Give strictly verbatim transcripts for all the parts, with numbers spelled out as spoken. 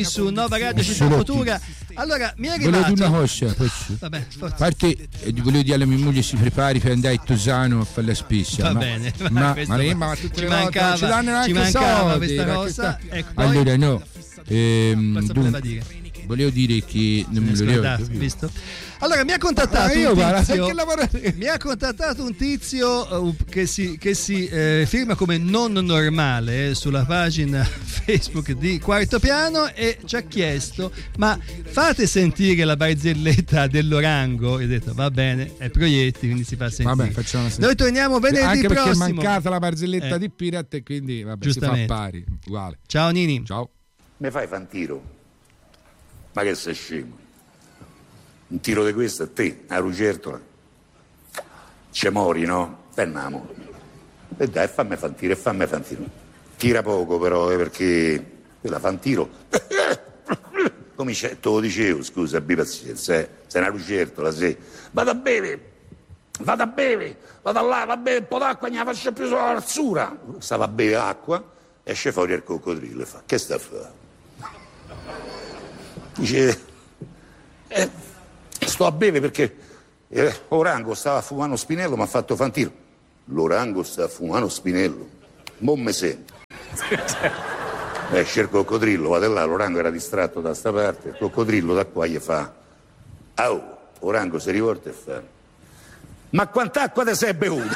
su Nova Radio Città Futura. Allora mi è volevo arrivato dire una cosa, posso? Vabbè, a parte eh, volevo dire alla mia moglie si prepari per andare a Tosano a fare la spesa. Va ma, bene, ma, ma, questo ma, va. ma tutte Ci le volte mancava- non ci danno neanche ci mancava soldi, questa ma cosa. questa- Ecco, poi- allora no ehm, Cosa voleva dunque, dire? volevo dire che non me lo Scordato, ricordo più. visto? Allora mi ha contattato Ah, io un guarda, tizio, sai che lavoro- mi ha contattato un tizio uh, che si, che si eh, firma come non normale eh, sulla pagina Facebook di Quarto Piano e ci ha chiesto: ma fate sentire la barzelletta dell'Orango? E ho detto va bene, è Proietti, quindi si fa sentire. Vabbè, facciamo una Noi torniamo venerdì anche perché prossimo. è mancata la barzelletta Eh. di Pirat e quindi vabbè, si fa Giustamente. pari uguale. Ciao Nini. Ciao. Mi fai fan tiro? Ma che sei scemo? Un tiro di questo a te, a Rucertola. Ci mori, no? Fennamo. E dai, fammi fan tiro, e fammi fan tiro. Tira poco però, eh, perché quella fan tiro. Come c'è, te lo dicevo, scusa, abbi pazienza, eh. Sei una Rucertola, sei. Vado a bere, vado a bere, vado là, va a bere un po' d'acqua, non la faccio più sulla razzura. Stava a bere acqua, esce fuori il coccodrillo e fa: che sta a fare? Dice, eh, sto a bere perché eh, Orango stava fumando spinello, mi ha fatto fan tiro. L'Orango sta fumando spinello, non mi sento. Esce il coccodrillo, vado là, l'Orango era distratto da sta parte, il coccodrillo da qua gli fa: au, Orango si rivolta e fa: ma quant'acqua ti sei bevuta?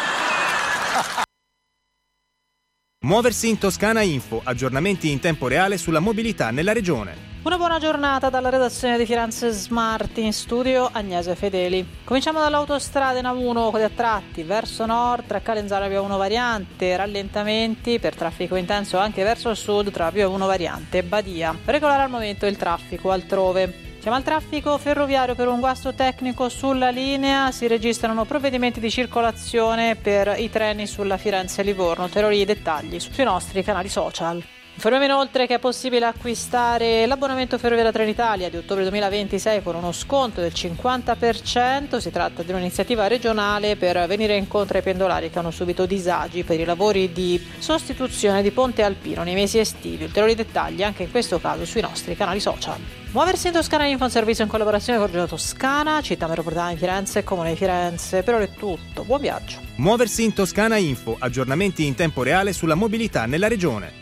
Muoversi in Toscana Info, aggiornamenti in tempo reale sulla mobilità nella regione. Una buona giornata dalla redazione di Firenze Smart, in studio Agnese Fedeli. Cominciamo dall'autostrada in A uno con gli attratti verso nord tra Calenzano e via uno variante, rallentamenti per traffico intenso anche verso il sud tra via uno variante e Badia. Regolare al momento il traffico altrove. Siamo al traffico ferroviario per un guasto tecnico sulla linea, si registrano provvedimenti di circolazione per i treni sulla Firenze-Livorno, ulteriori dettagli sui nostri canali social. Informiamo inoltre che è possibile acquistare l'abbonamento ferroviario Trenitalia di ottobre duemilaventisei con uno sconto del cinquanta per cento. Si tratta di un'iniziativa regionale per venire incontro ai pendolari che hanno subito disagi per i lavori di sostituzione di Ponte Alpino nei mesi estivi. Ulteriori dettagli anche in questo caso sui nostri canali social. Muoversi in Toscana Info, un servizio in collaborazione con Regione Toscana, Città Metropolitana di Firenze e Comune di Firenze. Per ora è tutto, buon viaggio. Muoversi in Toscana Info, aggiornamenti in tempo reale sulla mobilità nella regione.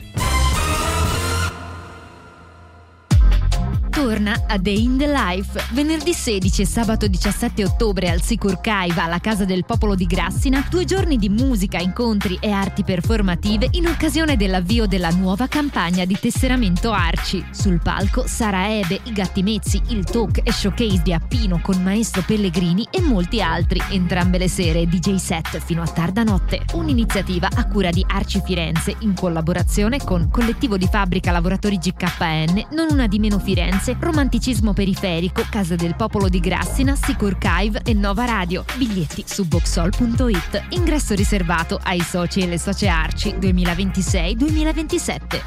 Torna a Day in the Life. Venerdì sedici e sabato diciassette ottobre al Sicur Caiva, alla Casa del Popolo di Grassina, due giorni di musica, incontri e arti performative in occasione dell'avvio della nuova campagna di tesseramento Arci. Sul palco Sara Ebe, i Gatti Mezzi, il talk e showcase di Appino con Maestro Pellegrini e molti altri. Entrambe le sere D J set fino a tarda notte. Un'iniziativa a cura di Arci Firenze in collaborazione con Collettivo di Fabbrica Lavoratori G K N, Non Una di Meno Firenze, Romanticismo Periferico, Casa del Popolo di Grassina, Sicur Caive e Nova Radio. Biglietti su boxol punto it. Ingresso riservato ai soci e le socie Arci duemilaventisei duemilaventisette.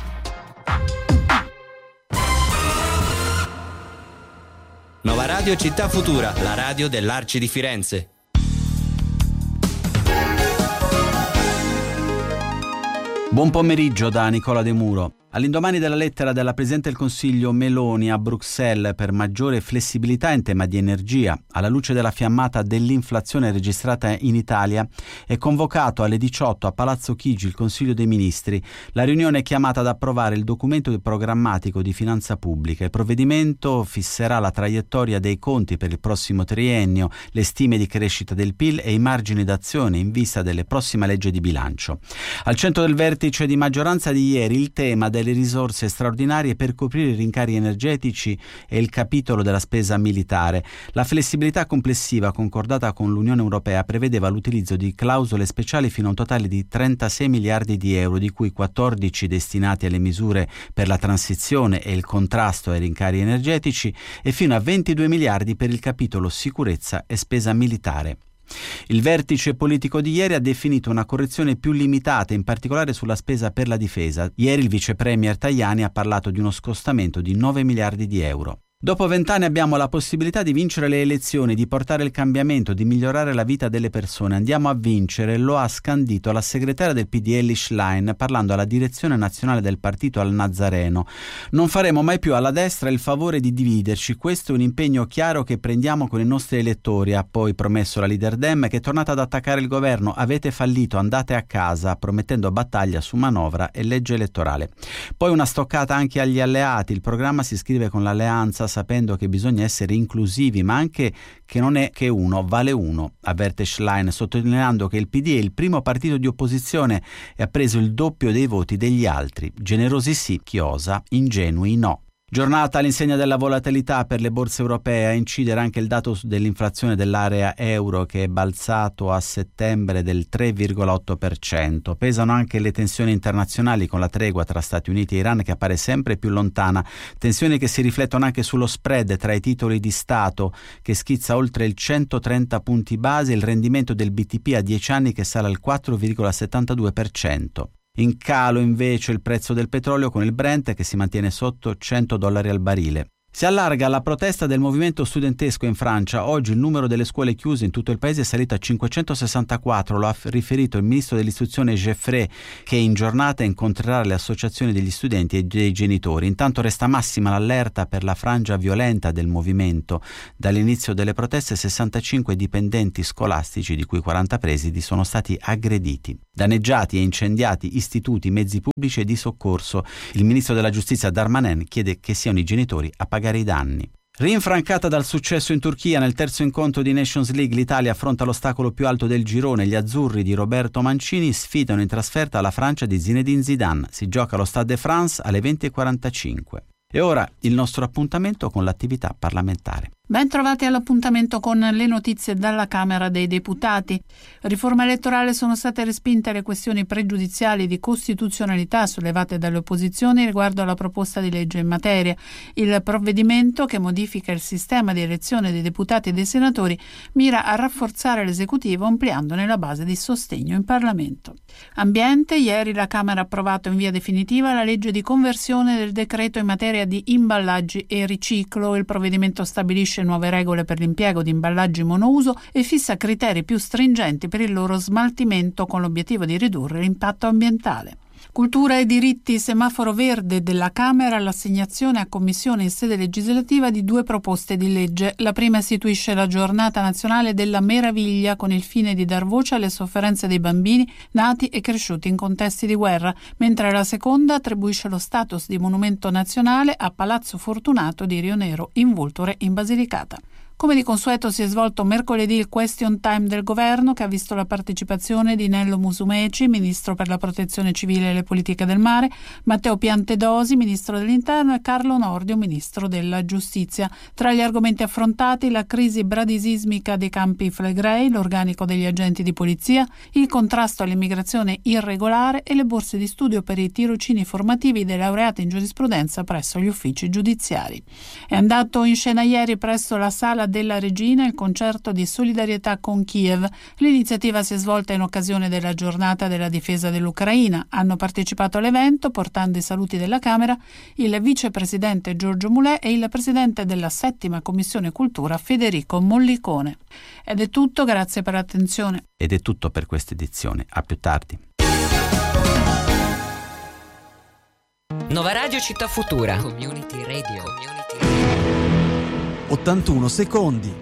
Nova Radio Città Futura, la radio dell'Arci di Firenze. Buon pomeriggio da Nicola De Muro. All'indomani della lettera della Presidente del Consiglio Meloni a Bruxelles per maggiore flessibilità in tema di energia, alla luce della fiammata dell'inflazione registrata in Italia, è convocato alle diciotto a Palazzo Chigi il Consiglio dei Ministri. La riunione è chiamata ad approvare il documento programmatico di finanza pubblica. Il provvedimento fisserà la traiettoria dei conti per il prossimo triennio, le stime di crescita del P I L e i margini d'azione in vista delle prossime leggi di bilancio. Al centro del vertice di maggioranza di ieri il tema del delle risorse straordinarie per coprire i rincari energetici e il capitolo della spesa militare. La flessibilità complessiva concordata con l'Unione Europea prevedeva l'utilizzo di clausole speciali fino a un totale di trentasei miliardi di euro, di cui quattordici destinati alle misure per la transizione e il contrasto ai rincari energetici e fino a ventidue miliardi per il capitolo sicurezza e spesa militare. Il vertice politico di ieri ha definito una correzione più limitata, in particolare sulla spesa per la difesa. Ieri il vice premier Tajani ha parlato di uno scostamento di nove miliardi di euro. Dopo vent'anni abbiamo la possibilità di vincere le elezioni, di portare il cambiamento, di migliorare la vita delle persone. Andiamo a vincere, lo ha scandito la segretaria del P D Elly Schlein parlando alla direzione nazionale del partito al Nazareno. Non faremo mai più alla destra il favore di dividerci, questo è un impegno chiaro che prendiamo con i nostri elettori, ha poi promesso la leader Dem, che è tornata ad attaccare il governo. Avete fallito, andate a casa, promettendo battaglia su manovra e legge elettorale. Poi una stoccata anche agli alleati, il programma si scrive con l'alleanza sapendo che bisogna essere inclusivi, ma anche che non è che uno vale uno, avverte Schlein, sottolineando che il P D è il primo partito di opposizione e ha preso il doppio dei voti degli altri. Generosi sì, chi osa, ingenui no. Giornata all'insegna della volatilità per le borse europee, a incidere anche il dato dell'inflazione dell'area euro che è balzato a settembre del tre virgola otto per cento. Pesano anche le tensioni internazionali con la tregua tra Stati Uniti e Iran che appare sempre più lontana, tensioni che si riflettono anche sullo spread tra i titoli di Stato che schizza oltre il centotrenta punti base e il rendimento del B T P a dieci anni che sale al quattro virgola settantadue per cento. In calo invece il prezzo del petrolio con il Brent che si mantiene sotto cento dollari al barile. Si allarga la protesta del movimento studentesco in Francia. Oggi il numero delle scuole chiuse in tutto il paese è salito a cinquecentosessantaquattro, lo ha riferito il ministro dell'istruzione Geoffrey, che in giornata incontrerà le associazioni degli studenti e dei genitori. Intanto resta massima l'allerta per la frangia violenta del movimento. Dall'inizio delle proteste sessantacinque dipendenti scolastici, di cui quaranta presidi, sono stati aggrediti. Danneggiati e incendiati istituti, mezzi pubblici e di soccorso. Il ministro della giustizia Darmanin chiede che siano i genitori a pagare i danni. Rinfrancata dal successo in Turchia nel terzo incontro di Nations League, l'Italia affronta l'ostacolo più alto del girone. Gli azzurri di Roberto Mancini sfidano in trasferta la Francia di Zinedine Zidane. Si gioca allo Stade de France alle venti e quarantacinque. E ora il nostro appuntamento con l'attività parlamentare. Ben trovati all'appuntamento con le notizie dalla Camera dei Deputati. Riforma elettorale: sono state respinte le questioni pregiudiziali di costituzionalità sollevate dalle opposizioni riguardo alla proposta di legge in materia. Il provvedimento, che modifica il sistema di elezione dei deputati e dei senatori, mira a rafforzare l'esecutivo ampliandone la base di sostegno in Parlamento. Ambiente: ieri la Camera ha approvato in via definitiva la legge di conversione del decreto in materia di imballaggi e riciclo. Il provvedimento stabilisce nuove regole per l'impiego di imballaggi monouso e fissa criteri più stringenti per il loro smaltimento con l'obiettivo di ridurre l'impatto ambientale. Cultura e diritti: semaforo verde della Camera all'assegnazione a commissione in sede legislativa di due proposte di legge. La prima istituisce la giornata nazionale della meraviglia con il fine di dar voce alle sofferenze dei bambini nati e cresciuti in contesti di guerra, mentre la seconda attribuisce lo status di monumento nazionale a Palazzo Fortunato di Rio Nero in Vulture in Basilicata. Come di consueto si è svolto mercoledì il question time del governo, che ha visto la partecipazione di Nello Musumeci, ministro per la protezione civile e le politiche del mare, Matteo Piantedosi, ministro dell'interno, e Carlo Nordio, ministro della giustizia. Tra gli argomenti affrontati la crisi bradisismica dei campi Flegrei, l'organico degli agenti di polizia, il contrasto all'immigrazione irregolare e le borse di studio per i tirocini formativi dei laureati in giurisprudenza presso gli uffici giudiziari. È andato in scena ieri presso la Sala della Regina il concerto di solidarietà con Kiev. L'iniziativa si è svolta in occasione della giornata della difesa dell'Ucraina. Hanno partecipato all'evento, portando i saluti della Camera, il vicepresidente Giorgio Mulè e il presidente della settima Commissione Cultura Federico Mollicone. Ed è tutto, grazie per l'attenzione. Ed è tutto per questa edizione. A più tardi. Nova Radio Città Futura. Community Radio. Community Radio. ottantuno secondi.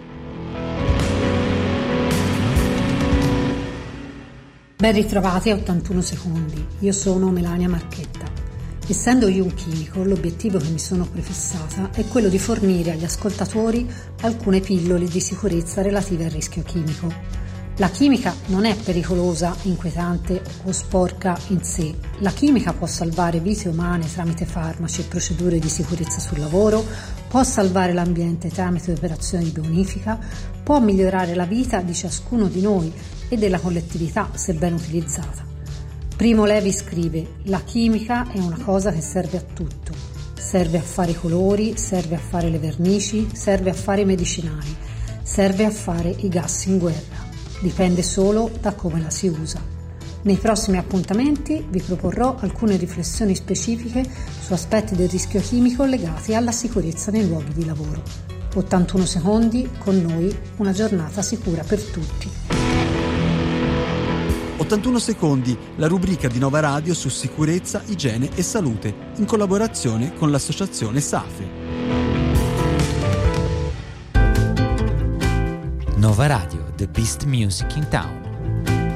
Ben ritrovati a ottantuno secondi. Io sono Melania Marchetta. Essendo io un chimico, l'obiettivo che mi sono prefissata è quello di fornire agli ascoltatori alcune pillole di sicurezza relative al rischio chimico. La chimica non è pericolosa, inquietante o sporca in sé. La chimica può salvare vite umane tramite farmaci e procedure di sicurezza sul lavoro, può salvare l'ambiente tramite operazioni di bonifica, può migliorare la vita di ciascuno di noi e della collettività se ben utilizzata. Primo Levi scrive: la chimica è una cosa che serve a tutto. Serve a fare i colori, serve a fare le vernici, serve a fare i medicinali, serve a fare i gas in guerra. Dipende solo da come la si usa. Nei prossimi appuntamenti vi proporrò alcune riflessioni specifiche su aspetti del rischio chimico legati alla sicurezza nei luoghi di lavoro. ottantuno secondi, con noi una giornata sicura per tutti. ottantuno secondi, la rubrica di Nova Radio su sicurezza, igiene e salute, in collaborazione con l'associazione SAFE. Nova Radio, the best music in town.